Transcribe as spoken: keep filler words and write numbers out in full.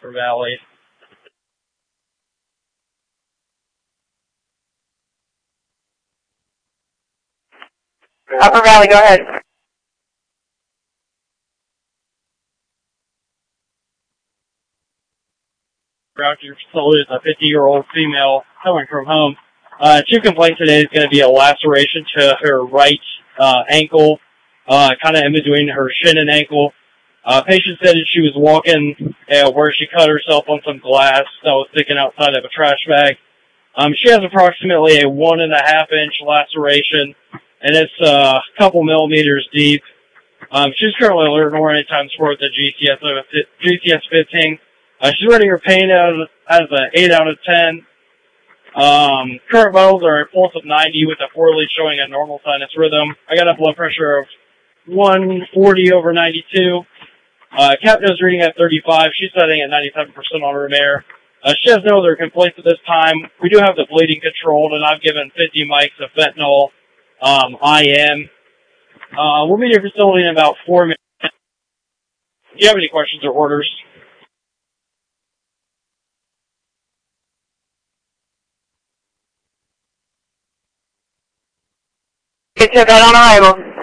Upper Valley. Upper Valley, go ahead. Around your facility is a fifty-year-old female coming from home. Uh, chief complaint today is going to be a laceration to her right uh, ankle, uh, kind of in between her shin and ankle. Uh, patient said that she was walking uh, where she cut herself on some glass that was sticking outside of a trash bag. Um, she has approximately a one and a half inch laceration, and it's uh, a couple millimeters deep. Um, she's currently alert and warning time support with the G C S, G C S fifteen. Uh, she's rating her pain out as an eight out of ten. Um, current vitals are a pulse of ninety with a four lead showing a normal sinus rhythm. I got a blood pressure of one forty over ninety-two. Uh, captain is reading at thirty-five. She's setting at ninety-seven percent on room air. Uh, she has no other complaints at this time. We do have the bleeding controlled, and I've given fifty mics of fentanyl, um, I M. Uh, we'll be at your facility in about four minutes. Do you have any questions or orders? Get to that on arrival.